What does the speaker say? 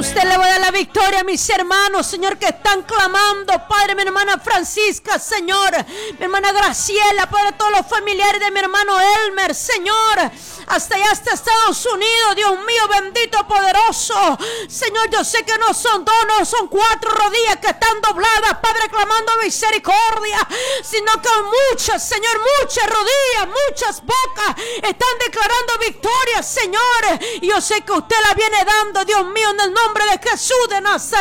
Usted le va a dar la victoria a mis hermanos, Señor, que están clamando. Padre, mi hermana Francisca, Señor, mi hermana Graciela, Padre, todos los familiares de mi hermano Elmer, Señor, hasta allá, hasta Estados Unidos. Dios mío, bendito, poderoso, Señor, yo sé que no son dos, no son cuatro rodillas que están dobladas, Padre, clamando misericordia, sino que muchas, Señor, muchas rodillas, muchas bocas están declarando victoria, Señor. Y yo sé que usted la viene dando, Dios mío, en el nombre de Jesús de Nazaret.